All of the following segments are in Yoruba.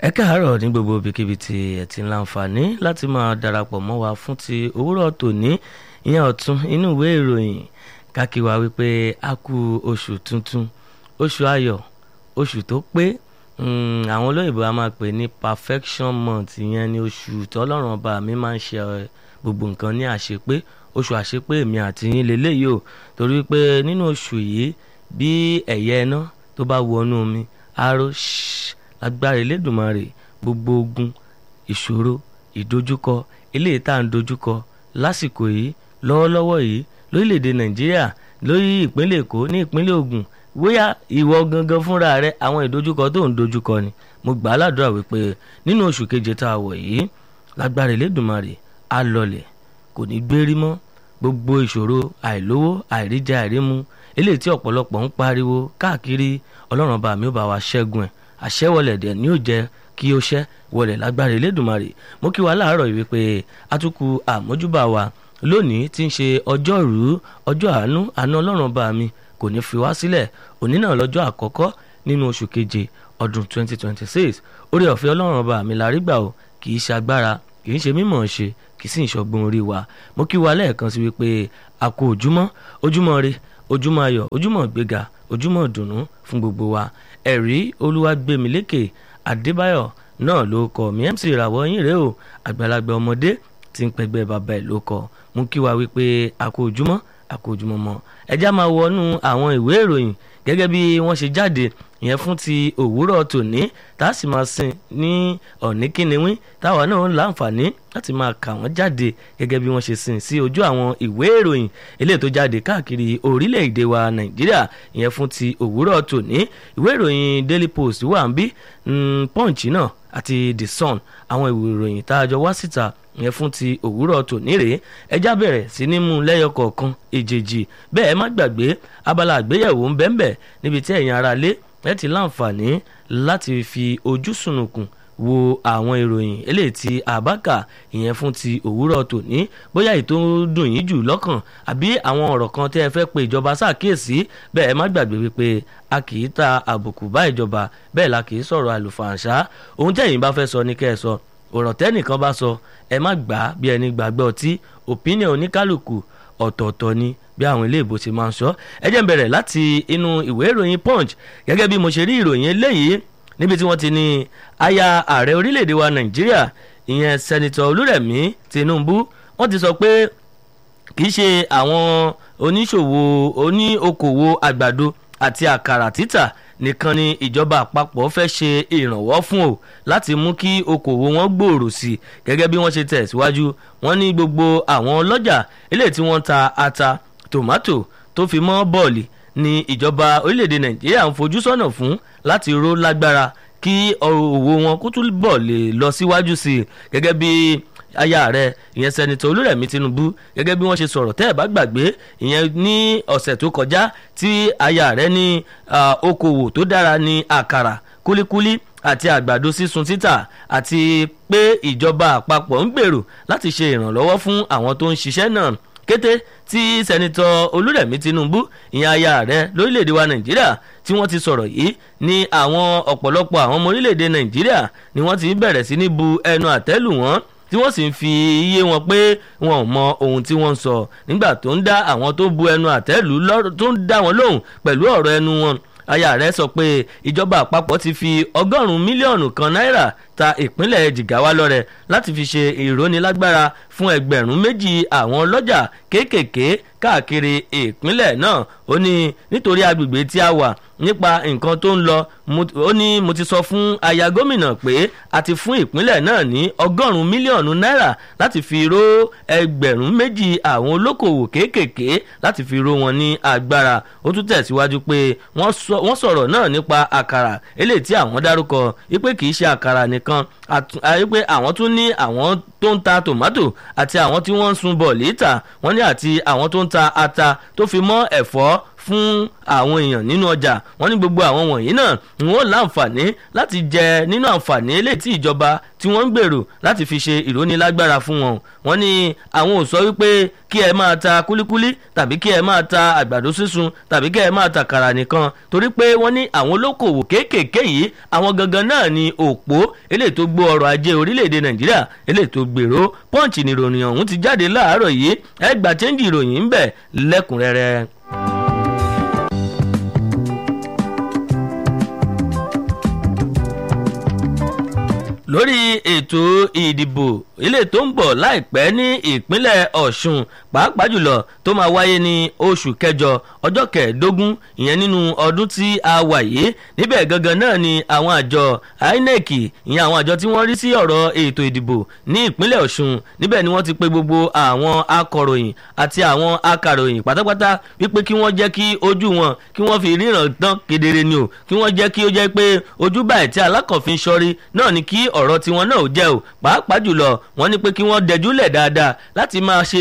ẹ káàárọ̀ ní gbogbo ibikíbi tí ẹ ti ń láǹfààní láti máa darapọ̀ mọ́ wa fún ti òwúrọ̀ tòní ìyẹn ọ̀tún inú ìwé ìròyìn kákíwá wípé a kú oṣù tuntun oṣù ayọ̀ oṣù tó pé àwọn olóyìnbó a máa pè ní perfection month ìyẹn ni oṣù tọ́lọ́run ọba mi máa ń ṣe gbogbo nǹkan ní àṣepé oṣù àṣepé èmi àti yín lélẹ́yìí o torí pé nínú oṣù yìí bí ẹ̀yẹ iná tó bá wọnú omi aró lágbára Elédùmarè gbogbo ogun ìṣòro ìdojúkọ eléyìí tá à ń dojúkọ lásìkò yìí lọ́wọ́lọ́wọ́ yìí lórílẹ̀‐èdè Nàìjíríà lórí ìpínlẹ̀ Èkó ní ìpínlẹ̀ Ògùn bóyá ìwọ gangan fúnra rẹ àwọn ìdojúkọ tó ń dojúkọ ni mo gbà á ládùúrà wípé nínú oṣù keje tá a wọ̀ yìí lágbára Elédùmarè á lọlẹ̀ kò ní gbérí mọ́ gbogbo ìṣòro àìlówó àìríjẹ àìrímu eléyìí tí ọ̀pọ̀lọpọ̀ ń pariwo káàkiri Ọlọ́run bá mi ó bá wa ṣẹ́gun ẹ̀ àṣẹwọlẹ̀ dẹ̀ ni ó jẹ́ kí ó ṣẹ́ wọlẹ̀ lágbára Elédùmarè mo kí wa láàárọ̀ yìí wípé atukù àmójúbà wa lónìí tí ń ṣe ọjọ́rú ọjọ́ àánú Ọlọ́run bá mi kò ní fi wá sílẹ̀ òní náà lọ́jọ́ àkọ́kọ́ nínú oṣù keje ọdún 2026 oore ọ̀fẹ́ Ọlọ́run bá mi la rí gbà o kì í ṣe agbára kì í ṣe mímọ̀ ṣe kì í sì ń ṣọgbọ́n orí wa mo kí wa lẹ́ẹ̀kan sí wípé a kú ojúmọ́ re ojúmọ́ ayọ̀ ojúmọ́ ìgbéga ojúmọ́ ìdùnnú fún gbogbo wa ẹ̀rí Olúwagbémilékè Adébáyọ̀ náà ló kọ mi MC ìràwọ̀ yín rèé o àgbàlagbà ọmọdé tí ń pẹgbẹ́ bàbá ẹ̀ ló kọ mú kí wa wípé a kú ojúmọ́ mọ́ ẹjá máa wọnú àwọn ìwé ìròyìn gẹ́gẹ́ bí wọ́n ṣe jáde ìyẹn fún ti òwúrọ̀ tòní tá a sì máa sìn ní ọ̀ní kíniwín táwa náà ń láǹfààní láti máa kà wọ́n jáde gẹ́gẹ́ bí wọ́n ṣe sìn sí ojú àwọn ìwé ìròyìn eléyìí tó jáde káàkiri orílẹ̀-èdè wa Nàìjíríà ìyẹn fún ti òwúrọ̀ tòní ìwé ìròyìn Daily Post wà ń bí Punch náà àti The Sun àwọn ìwé ìròyìn tá a jọ wá síta ìyẹn fún ti òwúrọ̀ tòní rèé ẹjá bẹ̀rẹ̀ sí ní mú lẹ́yọ kọ̀ọ̀kan èjèèjì bẹ́ẹ̀ má gbàgbé abala àgbéyẹ̀wò ń bẹ́ẹ̀ níbi tí ẹ̀yin ará lé ẹ ti láǹfààní láti fi ojú sùnùkùn wo àwọn ìròyìn eléyìí tí àbákà ìyẹn fún ti òwúrọ̀ tòní bóyá ètò dùn yín jù lọ́kàn àbí àwọn ọ̀rọ̀ kan tẹ́ ẹ fẹ́ pe ìjọba ṣàkíyèsí bẹ́ẹ̀ má gbàgbé wípé a kì í ta àbùkù bá ìjọba bẹ́ẹ̀ la kì í sọ̀rọ̀ àlùfàǹṣá ohun tẹ́yin bá fẹ́ sọ ní kẹ́ ẹ sọ ọ̀rọ̀ tẹ́nìkan bá sọ ẹ má gbà á bí ẹni gbàgbé ọtí opinion oníkálukú ọ̀tọ̀ọ̀tọ̀ ni bí àwọn ilé ìbò ti máa ń sọ ẹ jẹ́ n bẹ̀rẹ̀ láti inú ìwé ìròyìn Punch gẹ́gẹ́ bí mo ṣe rí ìròyìn eléyìí níbi tí wọ́n ti ní aya ààrẹ orílẹ̀-èdè wa Nàìjíríà ìyẹn sẹ́nitọ̀ Olúrẹ̀mí Tinubu wọ́n ti sọ pé kì í ṣe àwọn oníokòwò àgbàdo àti àkàrà títà nìkan ni ìjọba àpapọ̀ fẹ́ ṣe ìrànwọ́ fún o láti mú kí okòwò wọn gbòòrò sí i gẹ́gẹ́ bí wọ́n ṣe tẹ̀síwájú wọ́n ní gbogbo àwọn ọlọ́jà eléyìí tí wọ́n ta ata tòmátò tó fi mọ́ bọ́ọ̀lì ni ìjọba orílẹ̀-èdè Nàìjíríà ń fojú sọ́nà fún láti ró lágbára kí òwò wọn kó túbọ̀ lè lọ síwájú sí i gẹ́gẹ́ bí aya rẹ̀ ìyẹn sẹ́nitọ̀ Olúrẹ̀mí Tinubu gẹ́gẹ́ bí wọ́n ṣe sọ̀rọ̀ tẹ́ ẹ̀ bá gbàgbé ìyẹn ní ọ̀sẹ̀ tó kọjá tí aya rẹ̀ ní okòwò tó dára ní àkàrà kúlíkúlí àti àgbàdo sísun títà àti pé ìjọba àpapọ̀ ń gbèrò láti ṣe ìrànlọ́wọ́ fún àwọn tó ń ṣiṣẹ́ náà kété tí sẹ́nitọ̀ Olúrẹ̀mí Tinubu ìyẹn aya rẹ̀ lórílẹ̀‐èdè wa Nàìjíríà tí wọ́n ti sọ̀rọ̀ yìí ní àwọn ọ̀pọ̀lọpọ̀ àwọn ọmọ orílẹ̀‐èdè Nàìjíríà ni wọ́n ti bẹ̀rẹ̀ sí ní bu ẹnu àtẹ́lù wọn tí wọ́n sì ń fi iye wọn pé wọn ò mọ ohun tí wọ́n ń sọ nígbà tó ń dá àwọn tó bu ẹnu àtẹ́lù tó ń dá wọn lóhùn pẹ̀lú ọ̀rọ̀ ẹnu wọn aya rẹ̀ sọ pé ìjọba àpapọ̀ ti fi 100 mílíọ̀nù kan náírà ta ìpínlẹ̀ Jìgáwá lọ́rẹ láti fi ṣe ìrónilágbára fún 2,000 àwọn ọlọ́jà kéékèèké káàkiri ìpínlẹ̀ náà ó ní nítorí agbègbè tí a wà nípa nǹkan tó ń lọ ó ní mo ti sọ fún aya gómìnà pé a ti fún ìpínlẹ̀ náà ní 100 mílíọ̀nù náírà láti fi ró 2,000 àwọn olókòwò kéékèèké láti fi ró wọn ní agbára ó tún tẹ̀síwájú pé wọ́n sọ̀rọ̀ náà nípa àkàrà eléyìí tí àwọn dárúkọ wípé kì í ṣe àkàrà nìkan wípé àwọn tún ní àwọn tó ń ta tòmátò àti àwọn tí wọ́n ń sun bọ̀ọ̀lì tà wọ́n ní àti àwọn tó ń ta ata tó fi mọ́ ẹ̀fọ́ fún àwọn èèyàn nínú ọjà. Wọ́n ní gbogbo àwọn wọ̀nyí náà ni wọ́n láǹfààní láti jẹ nínú àǹfààní eléyìí tí ìjọba tí wọ́n ń gbèrò láti fi ṣe ìrónilágbára fún wọn. Wọ́n ní àwọn ò sọ wípé kí ẹ máa ta kúlíkúlí tàbí kí ẹ máa ta àgbàdo sísun tàbí kí ẹ máa ta kàrà nìkan, torí pé wọ́n ní àwọn olókòwò kéékèèké yìí àwọn gangan náà ni òpó eléyìí tó gbó ọrọ̀ ajé orílẹ̀-èdè Nàìjíríà eléyìí tó gbèrò. Punch ni ìròyìn ọ̀hún ti jáde láàárọ̀ yìí, ẹ gbà chẹ́ńjì ìròyìn ń bẹ̀ lẹ́kùnrẹ́rẹ́. Lórí ètò ìdìbò ilé tó ń bọ̀ láìpẹ́ ní ìpínlẹ̀ Ọ̀ṣun, pàápàá jùlọ tó máa wáyé ní oṣù kẹjọ ọjọ́ 15 ìyẹn nínú ọdún tí a wà yìí. Níbẹ̀ gangan náà ni àwọn àjọ INEC, ìyẹn àwọn àjọ tí wọ́n rí sí ọ̀rọ̀ ètò ìdìbò ní ìpínlẹ̀ Ọ̀ṣun, níbẹ̀ ni wọ́n ti pe gbogbo àwọn akọ̀ròyìn àti àwọn akàròyìn pátápátá wípé kí wọ́n jẹ́ kí ojú wọn kí wọ́n fi ríran tán kedere ni o, kí wọ́n jẹ́ kí ó jẹ́ pé ojú báyìí tí alákọ̀ọ́fin ṣọ́rí náà ni kí ọ̀rọ̀ tiwọn náà ò jẹ́ o. Pàápàá jùlọ wọ́n ní pé kí wọ́n dẹjúlẹ̀ dáadáa láti máa ṣe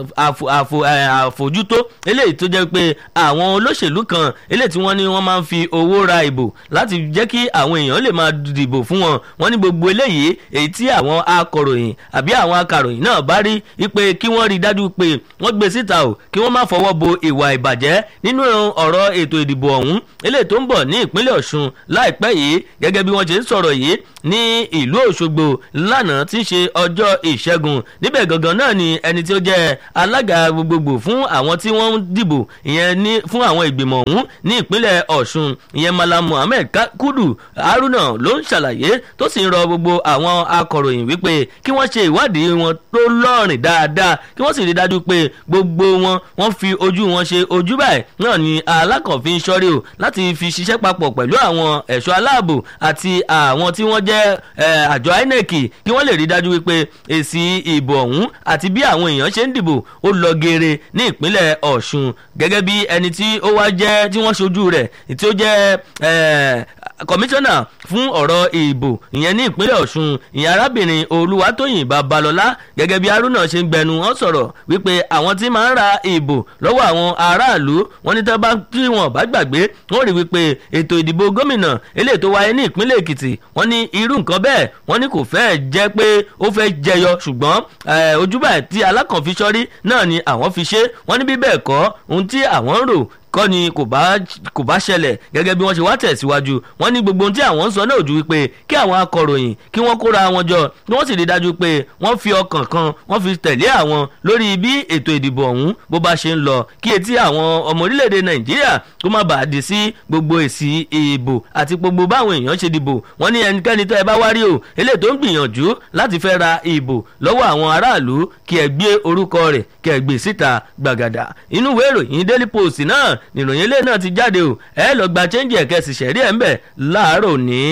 àfojútó eléyìí tó jẹ́ pé àwọn olóṣèlú kan eléyìí tí wọ́n ní wọ́n máa ń fi owó ra ìbò láti jẹ́ kí àwọn èèyàn lè máa dìbò fún wọn. Wọ́n ní gbogbo eléyìí èyí tí àwọn akọ̀ròyìn àbí àwọn akàròyìn náà bá rí wípé kí wọ́n rí dájú pé wọ́n gbé síta o, kí wọ́n má fọwọ́ bo ìwà ìbàjẹ́ nínú ọ̀rọ̀ ètò ìdìbò ọ̀hún eléyìí tó ń bọ̀ ní ìpínlẹ̀ Ọ̀ṣun láìpẹ́ yìí. Gẹ́gẹ́ bí wọ́n ṣe ń sọ̀rọ̀ yìí ní ìlú Òṣogbo lánàá tí ń ṣe ọjọ́ ìṣẹ́gun, níbẹ̀ gangan náà ni ẹni tí ó jẹ́ alága gbogbogbò fún àwọn tí wọ́n ń dìbò ìyẹn ní fún àwọn ìgbìmọ̀ ọ̀hún ní ìpínlẹ̀ Ọ̀ṣun, ìyẹn Malam Muhammed Kudu Haruna ló ń ṣàlàyé tó sì ń rọ gbogbo àwọn akọ̀ròyìn wípé kí wọ́n ṣe ìwádìí wọn tó lọ́rìn dáadáa, kí wọ́n sì rí dájú pé gbogbo wọ́n fi ojú wọn ṣe ojú báyìí náà ni alákọ̀ọ́fin ṣọ́rí o láti fi ṣiṣẹ́ papọ̀ pẹ̀lú àwọn ẹ̀ṣọ́ aláàbò àti àwọn tí wọ́n jẹ́ àjọ INEC kí wọ́n lè rí dájú wípé èsì ìbò ọ̀hún àti bí àwọn èèyàn ṣe ń dìbò ó lọ geere ní ìpínlẹ̀ Ọ̀ṣun. Gẹ́gẹ́ bí ẹni tí ó wá jẹ́ tí wọ́n ṣojú rẹ̀ tí ó jẹ́ kọmíṣánná fún ọ̀rọ̀ ìbò ìyẹn ní ìpínlẹ̀ Ọ̀ṣun, ìyẹn arábìnrin Olúwatóyìn Babalọ́lá, gẹ́gẹ́ bí Haruna ṣe ń gbẹnu wọn sọ̀rọ̀ wípé àwọn tí máa ń ra ìbò lọ́wọ́ àwọn aráàlú wọn ní tí wọn bá gbàgbé wọn rí wípé ètò ìdìbò gómìnà eléyìí tó wáyé ní ìpínlẹ̀ Èkìtì wọn ní irú nǹkan bẹ́ẹ̀ wọn ní kò fẹ́ẹ̀ jẹ́ pé ó fẹ́ jẹyọ, ṣùgbọ́n ojúbà tí alákànfi ṣọ́rí náà ni àwọn fi ṣe. Wọ́n ní bí bẹ́ẹ̀ kọ́ ohun tí àwọn ń rò kọ́ ni kò bá ṣẹlẹ̀. Gẹ́gẹ́ bí wọ́n ṣe wá tẹ̀síwájú, wọ́n ní gbogbo ohun tí àwọn ń sọ náà ojú wípé kí àwọn akọ̀ròyìn kí wọ́n kóra wọn jọ kí wọ́n sì rí dájú pé wọ́n fi ọkàn kan wọ́n fi tẹ̀lé àwọn lórí bí ètò ìdìbò ọ̀hún bó bá ṣe ń lọ, kí etí àwọn ọmọ orílẹ̀-èdè Nàìjíríà kó má bàa dì sí gbogbo èsì ìbò àti gbogbo báwọn èèyàn ṣe dìbò. Wọ́n ní ẹnikẹ́ni tó ẹ bá wá rí o eléyìí tó ń gbìyànjú láti fẹ́ ra ìbò lọ́wọ́ àwọn aráàlú kí ẹ gbé orúkọ rẹ̀ kí ẹ gbé síta gbàgàdà. Inú ìwé ìròyìn Daily Post náà nìròyìn ilé náà ti jáde o, ẹ lọ gba chẹ́ńjì ẹ̀kẹ́ sì ṣẹ̀rí ẹ̀ ń bẹ̀ láàárọ̀ ní.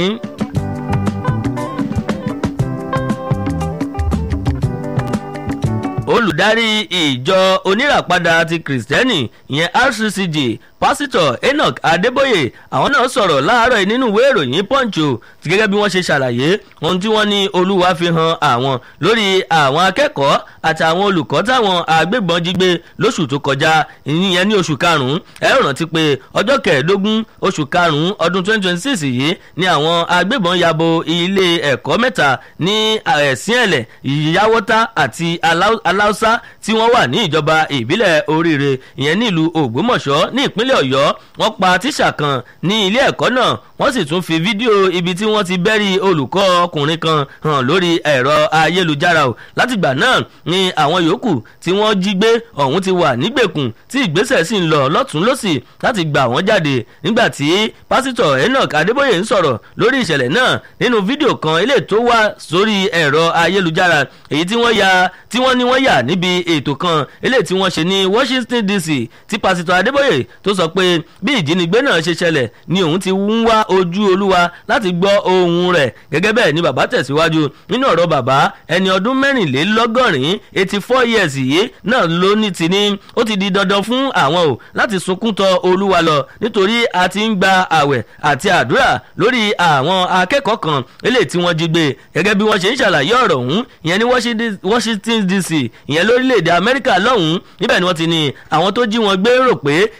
Olùdarí ìjọ oníràpadà ti Kìrìsìtẹ́nì ìyẹn RCCG pásítọ̀ Enoch Adébóyè àwọn náà sọ̀rọ̀ láàárọ̀ nínú ìwé ìròyìn Punch o, gẹ́gẹ́ bí wọ́n ṣe ṣàlàyé ohun tí wọ́n ní Olúwa fi hàn àwọn lórí àwọn akẹ́kọ̀ọ́ àti àwọn olùkọ́ táwọn agbébọn jí gbé lóṣù tó kọjá ìyẹn ní oṣù karùn-ún. Ẹ rántí pé ọjọ́ 15 oṣù karùn-ún ọdún 2026 yìí ni àwọn agbébọn yabo ilé ẹ̀kọ́ mẹ́ta ní Ẹ̀sìnẹ̀lẹ̀, Yáwọ́tá àti Aláùsá tí wọ́n wà ní ìjọba ìbílẹ̀ Oríire ìyẹn nílùú Ògbómọ̀ṣọ́ ní ìpínlẹ̀ Ọ̀yọ́. Wọ́n pa tíṣà kan ní ilé ẹ̀kọ́ náà, wọ́n sì tún fi fídíò ibi tí wọ́n ti bẹ́rí olùkọ́ ọkùnrin kan hàn lórí ẹ̀rọ ayélujára o. Látìgbà náà ni àwọn yòókù tí wọ́n jí gbé ọ̀hún ti wà nígbèkùn tí ìgbésẹ̀ sì ń lọ lọ́tún lọ́sì láti gbà wọ́n jáde. Nígbà tí pásítọ̀ Enoch Adébóyè ń sọ̀rọ̀ lórí ìṣẹ̀lẹ̀ náà nínú fídíò kan eléyìí tó wà sórí ẹ̀rọ ayélujára èyí tí wọ́n ní wọ́n yà níbi ètò kan eléyìí tí wọ́n ṣe ní Washington DC, tí pásítọ̀ Adébóyè tó sọ pé bí ìjínigbé náà ṣe ṣẹlẹ̀ ni òun ti ń wá ojú Olúwa láti gbọ́ ohùn rẹ̀. Gẹ́gẹ́ bẹ́ẹ̀ ni bàbá tẹ̀síwájú nínú ọ̀rọ̀ bàbá ẹni ọdún 84 84 years yìí náà ló ní ti ní ó ti di dandan fún àwọn o láti sunkún tọ Olúwa lọ nítorí a ti ń gba àwẹ̀ àti àdúrà lórí àwọn akẹ́kọ̀ọ́ kan eléyìí tí wọ́n jí gbé. Gẹ́gẹ́ bí wọ́n ṣe ń ṣàlàyé ọ̀rọ̀ ọ̀hún ìyẹn ní Washington DC ìyẹn lórílẹ̀‐èdè Amẹ́ríkà lọ́hùn-ún, níbẹ̀ ni wọ́n ti ní àwọn tó jí wọn gbé rò pé ìjọba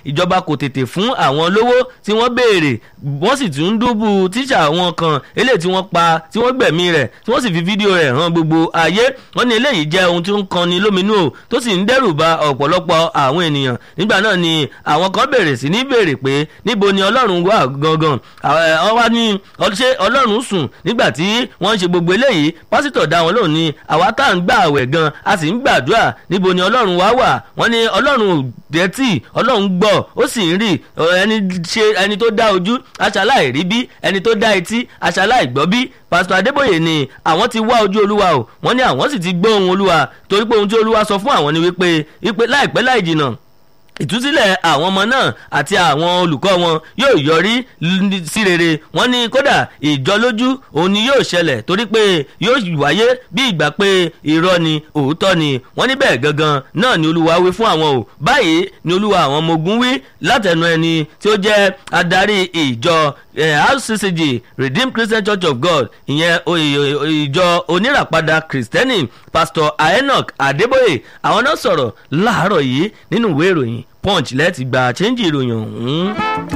kò tètè fún àwọn lówó tí wọ́n béèrè, wọ́n sì tún dúbú tíṣà wọn kan eléyìí tí wọ́n pa tí wọ́n gbẹ̀mí rẹ̀ tí wọ́n sì fi fídíò rẹ̀ hàn gbogbo ayé. Wọ́n ní eléyìí jẹ́ ohun tí ó ń kanni lóminú o tó sì ń dẹ́rù ba ọ̀pọ̀lọpọ̀ àwọn ènìyàn. Nígbà náà ni àwọn kan bẹ̀rẹ̀ sí ní béèrè pé níbo ni Ọlọ́run wà gangan. Wọ́n ní ṣé Ọlọ́run sùn nígbà tí wọ́n ń ṣe gbogbo eléyìí? Pásítọ̀ dá wọn lóhùn ní àwa tá à ń gbà àwẹ̀ gan a sì ń gbàdúrà, níbo ni Ọlọ́run wá wà? Wọ́n ní Ọlọ́run ò dẹ́tì, Ọlọ́run gbọ́ ó sì ń rí. Ẹni tó dá ojú aṣaláì rí bí, ẹni tó dá etí aṣaláì gbọ́ bí. Pásítọ̀ Adébóyè ní àwọn ti wá ojú Olúwa o, wọ́n ní àwọn sì ti gbọ́ ohùn Olúwa, torí pé ohun tí Olúwa sọ fún àwọn ni wípé láìpẹ́ láì jìnnà ìtúsílẹ̀ àwọn ọmọ náà àti àwọn olùkọ́ wọn yóò yọrí sí rere. Wọ́n ní kódà ìjọlójú òun ni yóò ṣẹlẹ̀, torí pé yóò wáyé bí ìgbà pé irọ́ ni òótọ́ ni. Wọ́n ní bẹ́ẹ̀ gangan náà ni Olúwa wí fún àwọn o. Báyìí ni Olúwa àwọn ọmọ ogun wí látẹnu ẹni tí ó jẹ́ adarí ìjọ RCCG Redeemed Christian Church of God, ìyẹn ìjọ oníràpadà Kristẹni, Pastor Enoch Adébóyè. Àwọn náà sọ̀rọ̀ láàárọ̀ yìí nínú ìwé ìròyìn Punch lẹ́ẹ̀tì gba chẹ́ńjì ìròyìn ọ̀hún.